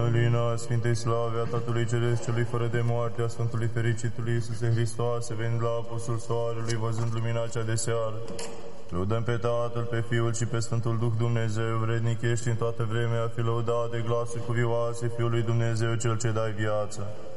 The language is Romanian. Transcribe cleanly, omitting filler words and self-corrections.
Lina Sfintei Slave a Tatălui Ceresc, celui fără de moarte, a Sfântului Fericitului Iisuse Hristoase, venind la aposul Soarelui, văzând lumina cea de seară. Lăudăm pe Tatăl, pe Fiul și pe Sfântul Duh Dumnezeu, vrednic ești în toată vremea, fi lăudat de glasul cuvioase Fiului Dumnezeu, Cel ce dai viață.